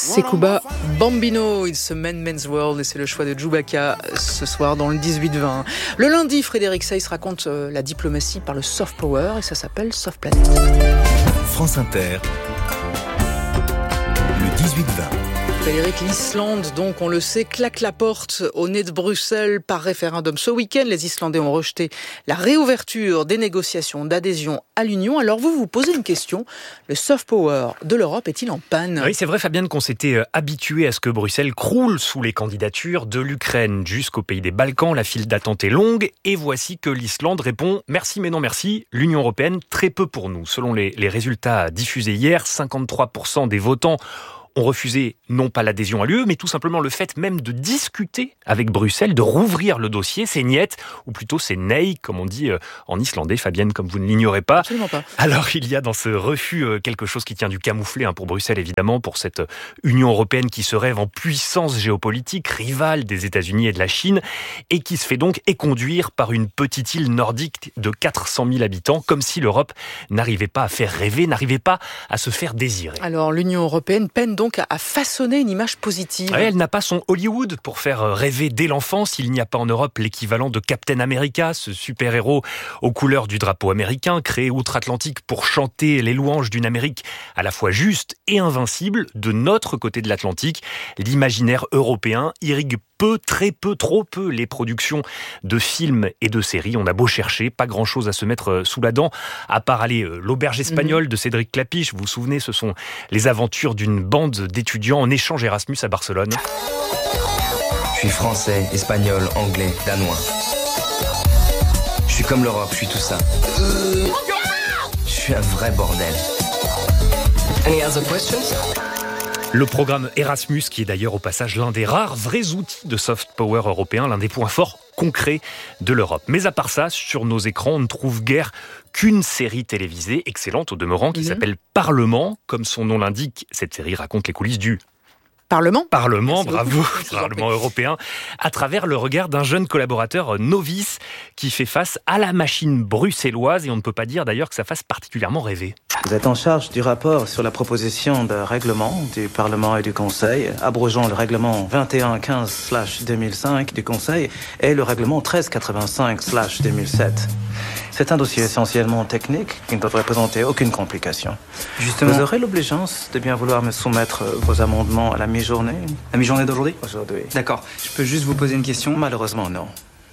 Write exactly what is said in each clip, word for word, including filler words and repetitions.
C'est Kuba Bambino, It's a Man Man's World, et c'est le choix de Chewbacca ce soir dans le dix-huit vingt. Le lundi, Frédéric Seyss raconte la diplomatie par le soft power et ça s'appelle Soft Planet. France Inter, le dix-huit vingt. Frédéric, l'Islande, donc, on le sait, claque la porte au nez de Bruxelles par référendum. Ce week-end, les Islandais ont rejeté la réouverture des négociations d'adhésion à l'Union. Alors vous, vous posez une question. Le soft power de l'Europe est-il en panne ? Oui, c'est vrai, Fabienne, qu'on s'était habitué à ce que Bruxelles croule sous les candidatures de l'Ukraine jusqu'au pays des Balkans. La file d'attente est longue et voici que l'Islande répond « Merci, mais non merci. L'Union européenne, très peu pour nous ». Selon les, les résultats diffusés hier, cinquante-trois pour cent des votants ont refusé non pas l'adhésion à l'U E, mais tout simplement le fait même de discuter avec Bruxelles, de rouvrir le dossier. C'est niet, ou plutôt c'est nei, comme on dit en islandais, Fabienne, comme vous ne l'ignorez pas. Absolument pas. Alors il y a dans ce refus quelque chose qui tient du camouflet hein, pour Bruxelles, évidemment, pour cette Union européenne qui se rêve en puissance géopolitique, rivale des États-Unis et de la Chine, et qui se fait donc éconduire par une petite île nordique de quatre cent mille habitants, comme si l'Europe n'arrivait pas à faire rêver, n'arrivait pas à se faire désirer. Alors l'Union européenne peine donc donc à façonner une image positive. Ouais, elle n'a pas son Hollywood pour faire rêver dès l'enfance. Il n'y a pas en Europe l'équivalent de Captain America, ce super-héros aux couleurs du drapeau américain, créé outre-Atlantique pour chanter les louanges d'une Amérique à la fois juste et invincible. De notre côté de l'Atlantique, l'imaginaire européen irrigue peu, très peu, trop peu les productions de films et de séries. On a beau chercher, pas grand-chose à se mettre sous la dent, à part aller l'auberge espagnole de Cédric Clapiche. Vous vous souvenez, ce sont les aventures d'une bande d'étudiants en échange Erasmus à Barcelone. Je suis français, espagnol, anglais, danois. Je suis comme l'Europe, je suis tout ça. Je suis un vrai bordel. Any other questions? Le programme Erasmus, qui est d'ailleurs au passage l'un des rares vrais outils de soft power européen, l'un des points forts concrets de l'Europe. Mais à part ça, sur nos écrans, on ne trouve guère qu'une série télévisée, excellente au demeurant, qui mmh. s'appelle Parlement. Comme son nom l'indique, cette série raconte les coulisses du Parlement Parlement, Merci bravo, Parlement européen, à travers le regard d'un jeune collaborateur novice qui fait face à la machine bruxelloise, et on ne peut pas dire d'ailleurs que ça fasse particulièrement rêver. Vous êtes en charge du rapport sur la proposition de règlement du Parlement et du Conseil, abrogeant le règlement vingt et un quinze slash deux mille cinq du Conseil et le règlement treize quatre-vingt-cinq slash deux mille sept. C'est un dossier essentiellement technique qui ne devrait présenter aucune complication. Justement, vous aurez l'obligeance de bien vouloir me soumettre vos amendements à la mi-journée. La mi-journée d'aujourd'hui ? Aujourd'hui. D'accord. Je peux juste vous poser une question ? Malheureusement, non.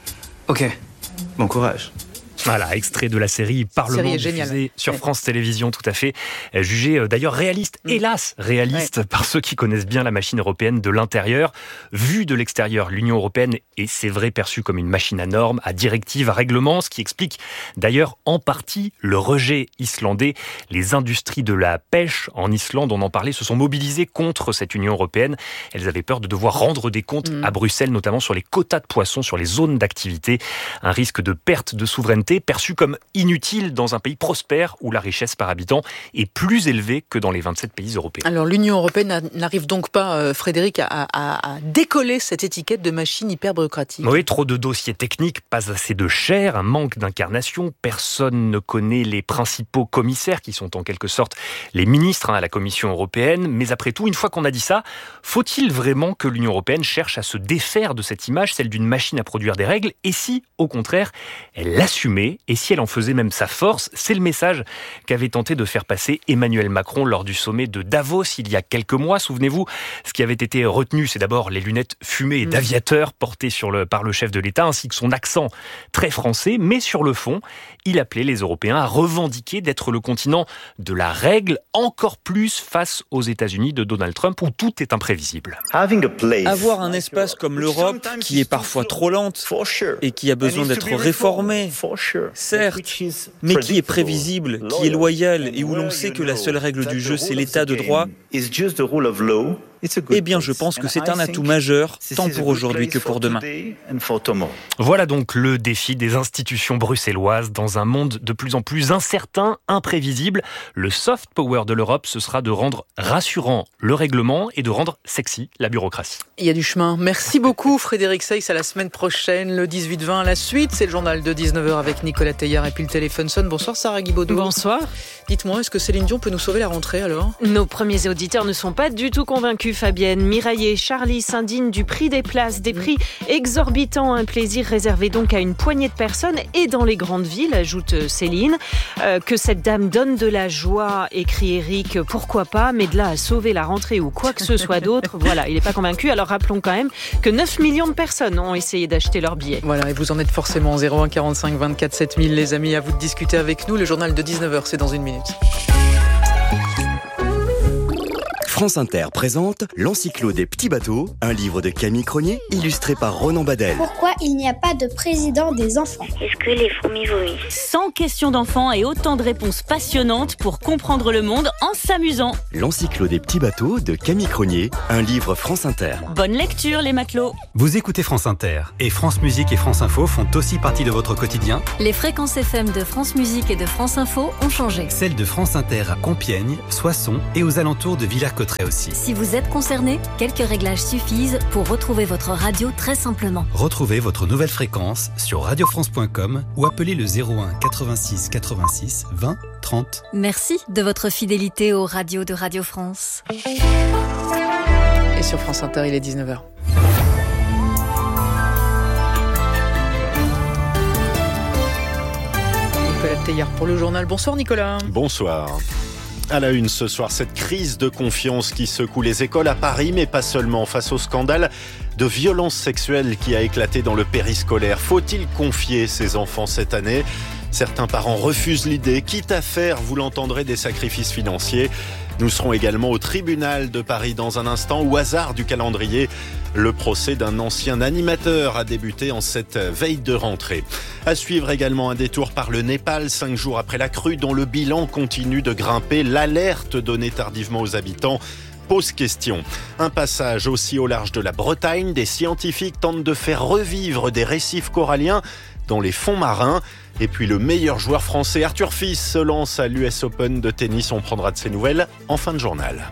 Ok. Bon courage. Voilà, extrait de la série Parlement diffusée sur ouais. France Télévisions, tout à fait. Jugé d'ailleurs réaliste, mmh. hélas réaliste, ouais. par ceux qui connaissent bien la machine européenne de l'intérieur. Vue de l'extérieur, l'Union européenne est, c'est vrai, perçue comme une machine à normes, à directives, à règlements, ce qui explique d'ailleurs en partie le rejet islandais. Les industries de la pêche en Islande, on en parlait, se sont mobilisées contre cette Union européenne. Elles avaient peur de devoir rendre des comptes mmh. à Bruxelles, notamment sur les quotas de poissons, sur les zones d'activité. Un risque de perte de souveraineté perçu comme inutile dans un pays prospère où la richesse par habitant est plus élevée que dans les vingt-sept pays européens. Alors l'Union européenne n'arrive donc pas, euh, Frédéric, à, à, à décoller cette étiquette de machine hyper bureaucratique. Oui, trop de dossiers techniques, pas assez de chair, un manque d'incarnation. Personne ne connaît les principaux commissaires qui sont en quelque sorte les ministres hein, à la Commission européenne. Mais après tout, une fois qu'on a dit ça, faut-il vraiment que l'Union européenne cherche à se défaire de cette image, celle d'une machine à produire des règles? Et si, au contraire, elle l'assumait? Et si elle en faisait même sa force? C'est le message qu'avait tenté de faire passer Emmanuel Macron lors du sommet de Davos il y a quelques mois. Souvenez-vous, ce qui avait été retenu, c'est d'abord les lunettes fumées d'aviateur portées sur le, par le chef de l'État, ainsi que son accent très français. Mais sur le fond, il appelait les Européens à revendiquer d'être le continent de la règle, encore plus face aux États-Unis de Donald Trump, où tout est imprévisible. Avoir un espace comme l'Europe, qui est parfois trop lente et qui a besoin d'être réformée, certes, mais qui est prévisible, qui est loyal et où l'on sait que la seule règle du jeu, c'est l'état de droit, eh bien, je pense que c'est un atout majeur, tant pour aujourd'hui que pour demain. Voilà donc le défi des institutions bruxelloises dans un monde de plus en plus incertain, imprévisible. Le soft power de l'Europe, ce sera de rendre rassurant le règlement et de rendre sexy la bureaucratie. Il y a du chemin. Merci beaucoup Frédéric Seyss. À la semaine prochaine, le dix-huit vingt. La suite, c'est le journal de dix-neuf heures avec Nicolas Teillard et puis le téléphone sonne. Bonsoir Sarah Guibaudou. Bonsoir. Dites-moi, est-ce que Céline Dion peut nous sauver la rentrée alors ? Nos premiers auditeurs ne sont pas du tout convaincus. convaincu, Fabienne. Mireille et Charlie s'indignent du prix des places, des prix exorbitants. Un plaisir réservé donc à une poignée de personnes et dans les grandes villes, ajoute Céline. Euh, que cette dame donne de la joie, écrit Eric, pourquoi pas, mais de là à sauver la rentrée ou quoi que ce soit d'autre, voilà, il n'est pas convaincu. Alors rappelons quand même que neuf millions de personnes ont essayé d'acheter leurs billets. Voilà, et vous en êtes forcément zéro un quarante-cinq vingt-quatre sept mille, les amis, à vous de discuter avec nous. Le journal de dix-neuf heures, c'est dans une minute. France Inter présente L'Encyclo des petits bateaux, un livre de Camille Cronier illustré par Ronan Badel. Pourquoi il n'y a pas de président des enfants? Est-ce que les fourmis vomissent? cent questions d'enfants et autant de réponses passionnantes pour comprendre le monde en s'amusant. L'Encyclo des petits bateaux de Camille Cronier, un livre France Inter. Bonne lecture les matelots. Vous écoutez France Inter et France Musique et France Info font aussi partie de votre quotidien. Les fréquences F M de France Musique et de France Info ont changé. Celles de France Inter à Compiègne, Soissons et aux alentours de Villers-Cotterêts aussi. Si vous êtes concerné, quelques réglages suffisent pour retrouver votre radio très simplement. Retrouvez votre nouvelle fréquence sur radio france point com ou appelez le zéro un quatre-vingt-six quatre-vingt-six vingt trente. Merci de votre fidélité aux radios de Radio France. Et sur France Inter, il est dix-neuf heures. Nicolas Teillard pour le journal. Bonsoir Nicolas. Bonsoir. À la une ce soir, cette crise de confiance qui secoue les écoles à Paris, mais pas seulement, face au scandale de violences sexuelles qui a éclaté dans le périscolaire. Faut-il confier ses enfants cette année ? Certains parents refusent l'idée, quitte à faire, vous l'entendrez, des sacrifices financiers. Nous serons également au tribunal de Paris dans un instant. Au hasard du calendrier, le procès d'un ancien animateur a débuté en cette veille de rentrée. À suivre également un détour par le Népal, cinq jours après la crue, dont le bilan continue de grimper. L'alerte donnée tardivement aux habitants pose question. Un passage aussi au large de la Bretagne. Des scientifiques tentent de faire revivre des récifs coralliens dans les fonds marins. Et puis le meilleur joueur français, Arthur Fils, se lance à l'U S Open de tennis. On prendra de ses nouvelles en fin de journal.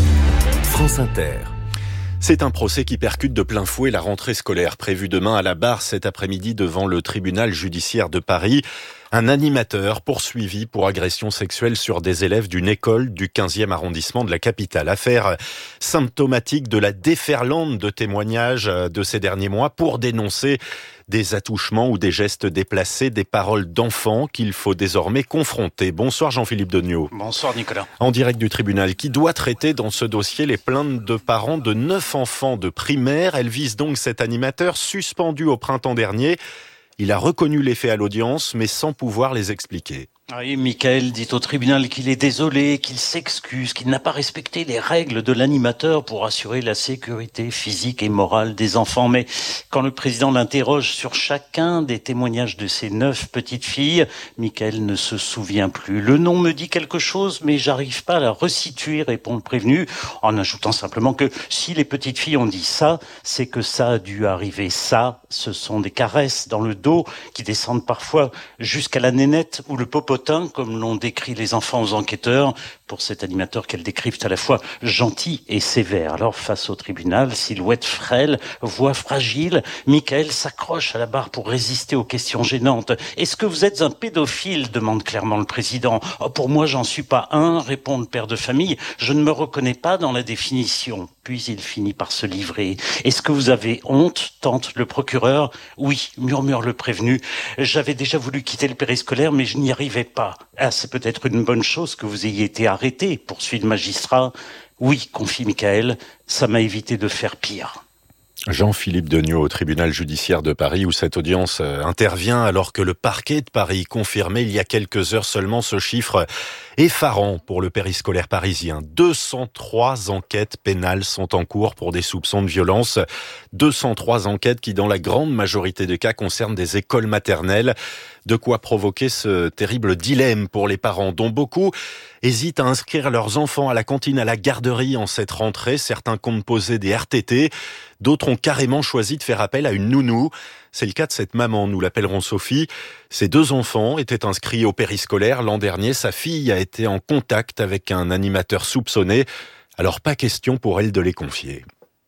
France Inter. C'est un procès qui percute de plein fouet la rentrée scolaire prévue demain à la barre cet après-midi devant le tribunal judiciaire de Paris. Un animateur poursuivi pour agression sexuelle sur des élèves d'une école du quinzième arrondissement de la capitale. Affaire symptomatique de la déferlante de témoignages de ces derniers mois pour dénoncer des attouchements ou des gestes déplacés, des paroles d'enfants qu'il faut désormais confronter. Bonsoir Jean-Philippe Degnaud. Bonsoir Nicolas. En direct du tribunal qui doit traiter dans ce dossier les plaintes de parents de neuf enfants de primaire. Elle vise donc cet animateur suspendu au printemps dernier. Il a reconnu les faits à l'audience, mais sans pouvoir les expliquer. Oui, Michael dit au tribunal qu'il est désolé, qu'il s'excuse, qu'il n'a pas respecté les règles de l'animateur pour assurer la sécurité physique et morale des enfants. Mais quand le président l'interroge sur chacun des témoignages de ces neuf petites filles, Michael ne se souvient plus. Le nom me dit quelque chose, mais j'arrive pas à la resituer, répond le prévenu, en ajoutant simplement que si les petites filles ont dit ça, c'est que ça a dû arriver. Ça, ce sont des caresses dans le dos qui descendent parfois jusqu'à la nénette ou le popotin, comme l'ont décrit les enfants aux enquêteurs, pour cet animateur qu'elles décrivent à la fois gentil et sévère. Alors, face au tribunal, silhouette frêle, voix fragile, Michael s'accroche à la barre pour résister aux questions gênantes. « Est-ce que vous êtes un pédophile ?» demande clairement le président. Oh, « Pour moi, j'en suis pas un », répond le père de famille. « Je ne me reconnais pas dans la définition. » Puis il finit par se livrer. « Est-ce que vous avez honte ?» tente le procureur. « Oui », murmure le prévenu. « J'avais déjà voulu quitter le périscolaire, mais je n'y arrivais pas. »« Ah, c'est peut-être une bonne chose que vous ayez été arrêté, » poursuit le magistrat. « Oui », confie Michael, « ça m'a évité de faire pire. » Jean-Philippe Degnaud au tribunal judiciaire de Paris où cette audience intervient alors que le parquet de Paris confirmait il y a quelques heures seulement ce chiffre effarant pour le périscolaire parisien. deux cent trois enquêtes pénales sont en cours pour des soupçons de violence. deux cent trois enquêtes qui, dans la grande majorité des cas, concernent des écoles maternelles. De quoi provoquer ce terrible dilemme pour les parents, dont beaucoup hésitent à inscrire leurs enfants à la cantine, à la garderie en cette rentrée. Certains comptent poser des R T T. D'autres ont carrément choisi de faire appel à une nounou. C'est le cas de cette maman, nous l'appellerons Sophie. Ses deux enfants étaient inscrits au périscolaire. L'an dernier, sa fille a été en contact avec un animateur soupçonné. Alors pas question pour elle de les confier.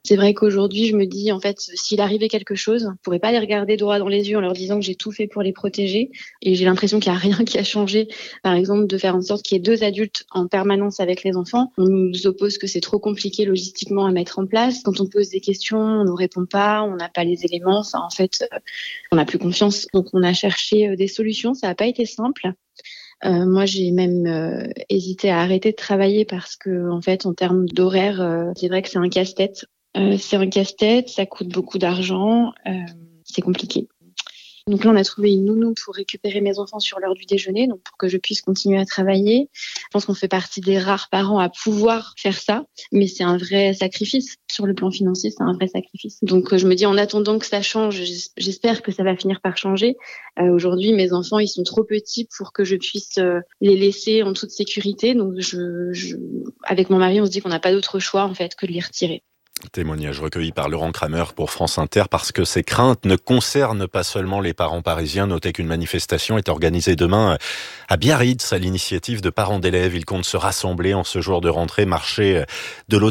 C'est vrai qu'aujourd'hui, je me dis, en fait, s'il arrivait quelque chose, je ne pourrais pas les regarder droit dans les yeux en leur disant que j'ai tout fait pour les protéger. Et j'ai l'impression qu'il n'y a rien qui a changé. Par exemple, de faire en sorte qu'il y ait deux adultes en permanence avec les enfants. On nous oppose que c'est trop compliqué logistiquement à mettre en place. Quand on pose des questions, on ne nous répond pas, on n'a pas les éléments. Enfin, en fait, on n'a plus confiance. Donc, on a cherché des solutions. Ça n'a pas été simple. Euh, moi, j'ai même euh, hésité à arrêter de travailler parce que, en fait, en termes d'horaire, euh, c'est vrai que c'est un casse-tête. Euh, c'est un casse-tête, ça coûte beaucoup d'argent, euh, c'est compliqué. Donc là, on a trouvé une nounou pour récupérer mes enfants sur l'heure du déjeuner, donc pour que je puisse continuer à travailler. Je pense qu'on fait partie des rares parents à pouvoir faire ça, mais c'est un vrai sacrifice. Sur le plan financier, c'est un vrai sacrifice. Donc euh, je me dis, en attendant que ça change, j'espère que ça va finir par changer. Euh, aujourd'hui, mes enfants, ils sont trop petits pour que je puisse euh, les laisser en toute sécurité. Donc je, je, avec mon mari, on se dit qu'on n'a pas d'autre choix en fait que de les retirer. Témoignage recueilli par Laurent Kramer pour France Inter, parce que ces craintes ne concernent pas seulement les parents parisiens. Notez qu'une manifestation est organisée demain à Biarritz à l'initiative de parents d'élèves. Ils comptent se rassembler en ce jour de rentrée, marcher de l'automne